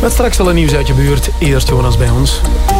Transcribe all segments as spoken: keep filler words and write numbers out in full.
Met straks al een nieuws uit je buurt. Eerst Jonas bij ons.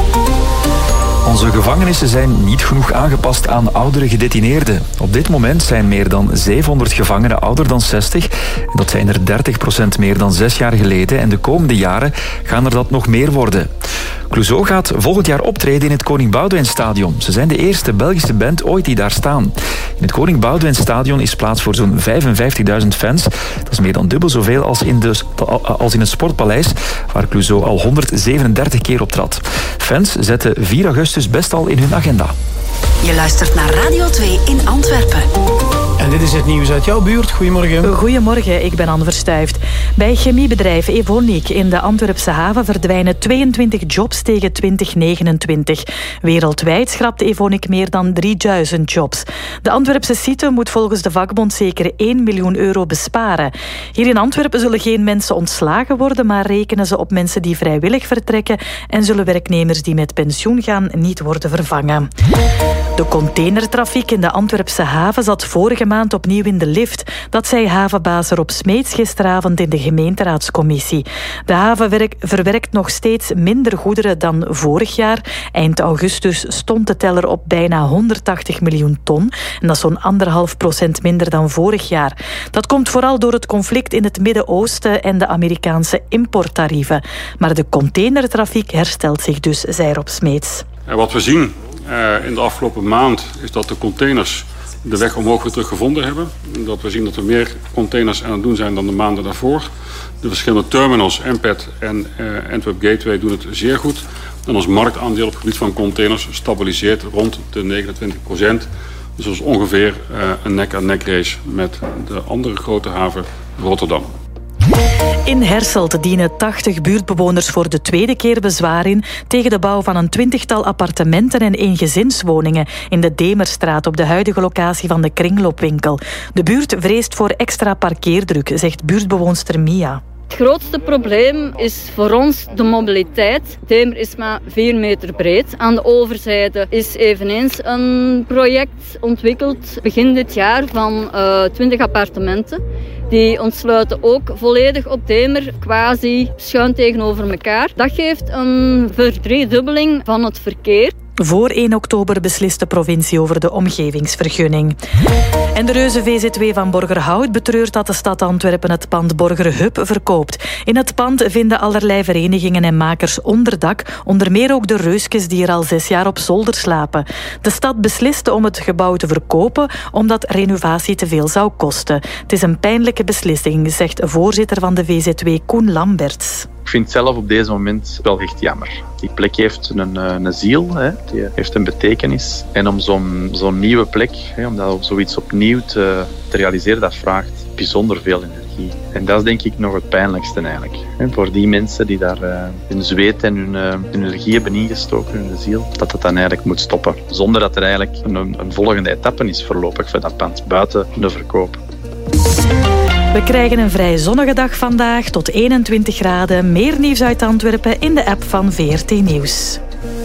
Onze gevangenissen zijn niet genoeg aangepast aan oudere gedetineerden. Op dit moment zijn meer dan zevenhonderd gevangenen ouder dan zestig. Dat zijn er dertig procent meer dan zes jaar geleden. En de komende jaren gaan er dat nog meer worden. Clouseau gaat volgend jaar optreden in het Koning Boudewijn Stadion. Ze zijn de eerste Belgische band ooit die daar staan. In het Koning Boudewijn Stadion is plaats voor zo'n vijfenvijftigduizend fans. Dat is meer dan dubbel zoveel als in, de, als in het Sportpaleis, waar Clouseau al honderdzevenendertig keer optrad. Fans zetten vier augustus best al in hun agenda. Je luistert naar Radio twee in Antwerpen. En dit is het nieuws uit jouw buurt. Goedemorgen. Goedemorgen, ik ben Anne Verstuift. Bij chemiebedrijf Evonik in de Antwerpse haven verdwijnen tweeëntwintig jobs tegen twintig negenentwintig. Wereldwijd schrapt Evonik meer dan drieduizend jobs. De Antwerpse site moet volgens de vakbond zeker één miljoen euro besparen. Hier in Antwerpen zullen geen mensen ontslagen worden, maar rekenen ze op mensen die vrijwillig vertrekken en zullen werknemers die met pensioen gaan niet worden vervangen. De containertrafiek in de Antwerpse haven zat vorige maand opnieuw in de lift. Dat zei havenbaas Rob Smeets gisteravond in de gemeenteraadscommissie. De haven werk, verwerkt nog steeds minder goederen dan vorig jaar. Eind augustus stond de teller op bijna honderdtachtig miljoen ton. En dat is zo'n anderhalf procent minder dan vorig jaar. Dat komt vooral door het conflict in het Midden-Oosten en de Amerikaanse importtarieven. Maar de containertrafiek herstelt zich dus, zei Rob Smeets. En wat we zien uh, in de afgelopen maand is dat de containers de weg omhoog weer teruggevonden hebben. Dat we zien dat er meer containers aan het doen zijn dan de maanden daarvoor. De verschillende terminals, M P E T en uh, Antwerp Gateway, doen het zeer goed. En ons marktaandeel op het gebied van containers stabiliseert rond de negenentwintig procent. Dus dat is ongeveer uh, een nek-aan-nek race met de andere grote haven Rotterdam. In Herselt dienen tachtig buurtbewoners voor de tweede keer bezwaar in tegen de bouw van een twintigtal appartementen en eengezinswoningen in de Demerstraat op de huidige locatie van de kringloopwinkel. De buurt vreest voor extra parkeerdruk, zegt buurtbewoonster Mia. Het grootste probleem is voor ons de mobiliteit. Demer is maar vier meter breed. Aan de overzijde is eveneens een project ontwikkeld begin dit jaar van uh, twintig appartementen. Die ontsluiten ook volledig op Demer, quasi schuin tegenover elkaar. Dat geeft een verdriedubbeling van het verkeer. Voor één oktober beslist de provincie over de omgevingsvergunning. En de reuze V Z W van Borgerhout betreurt dat de stad Antwerpen het pand Borgerhub verkoopt. In het pand vinden allerlei verenigingen en makers onderdak, onder meer ook de Reuskes die er al zes jaar op zolder slapen. De stad besliste om het gebouw te verkopen omdat renovatie te veel zou kosten. Het is een pijnlijke beslissing, zegt voorzitter van de V Z W Koen Lamberts. Ik vind het zelf op deze moment wel echt jammer. Die plek heeft een, een ziel, hè. Die heeft een betekenis. En om zo'n, zo'n nieuwe plek, hè, om dat, zoiets opnieuw te, te realiseren, dat vraagt bijzonder veel energie. En dat is denk ik nog het pijnlijkste eigenlijk. Hè. Voor die mensen die daar uh, hun zweet en hun, uh, hun energie hebben ingestoken, hun ziel, dat het dan eigenlijk moet stoppen. Zonder dat er eigenlijk een, een volgende etappe is voorlopig voor dat pand buiten de verkoop. We krijgen een vrij zonnige dag vandaag, tot eenentwintig graden. Meer nieuws uit Antwerpen in de app van V R T Nieuws.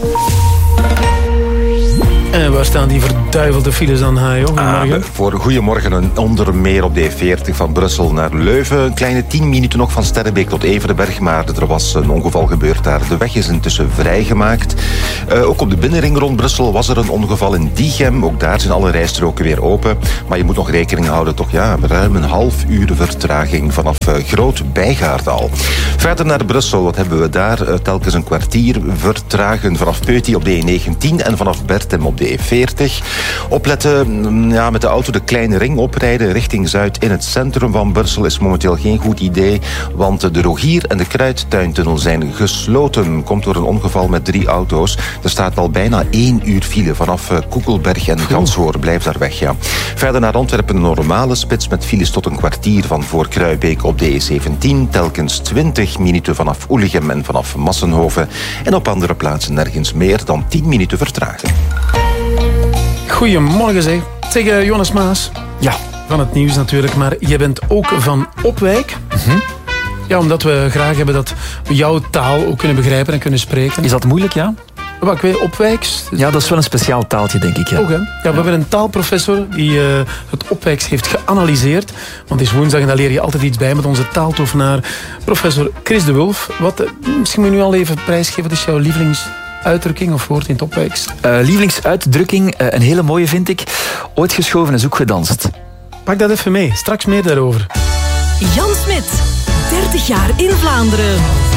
En waar staan die verduivelde files dan, Hajo? Goedemorgen. Ah, voor goedemorgen, een onder meer op de E veertig van Brussel naar Leuven. Een kleine tien minuten nog van Sterrenbeek tot Everenberg, maar er was een ongeval gebeurd daar. De weg is intussen vrijgemaakt. Uh, ook op de binnenring rond Brussel was er een ongeval in Diegem. Ook daar zijn alle rijstroken weer open. Maar je moet nog rekening houden, toch ja, ruim een half uur vertraging vanaf uh, Groot Bijgaard al. Verder naar Brussel, wat hebben we daar? Uh, telkens een kwartier vertragen vanaf Peuty op de E negentien en vanaf Bertem op de E veertig. Opletten, ja, met de auto de kleine ring oprijden richting Zuid in het centrum van Brussel is momenteel geen goed idee, want de Rogier en de Kruidtuintunnel zijn gesloten. Komt door een ongeval met drie auto's. Er staat al bijna één uur file vanaf Koekelberg en Ganshoor. Blijf daar weg, ja. Verder naar Antwerpen een normale spits met files tot een kwartier van voor Kruibeek op de E zeventien. Telkens twintig minuten vanaf Oelichem en vanaf Massenhoven. En op andere plaatsen nergens meer dan tien minuten vertraging. Goedemorgen zeg. Zeg Jonas Maas. Ja. Van het nieuws natuurlijk, maar je bent ook van Opwijk. Mm-hmm. Ja, omdat we graag hebben dat we jouw taal ook kunnen begrijpen en kunnen spreken. Is dat moeilijk, ja? Wat ik weet, Opwijks. Ja, dat is wel een speciaal taaltje, denk ik. Ja. Ook, hè? Ja, we ja. hebben een taalprofessor die uh, het Opwijks heeft geanalyseerd. Want het is woensdag en daar leer je altijd iets bij met onze taaltovenaar, professor Chris de Wulf. Wat, uh, misschien moet je nu al even prijsgeven. Wat is jouw lievelingsuitdrukking of woord in het Opwijks? Uh, lievelingsuitdrukking, uh, een hele mooie vind ik. Ooit geschoven en zoek gedanst. Pak dat even mee. Straks meer daarover. Jan Smit, dertig jaar in Vlaanderen.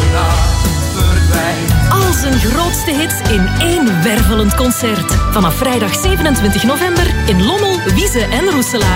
Al zijn grootste hits in één wervelend concert. Vanaf vrijdag zevenentwintig november in Lommel, Wieze en Roeselaar.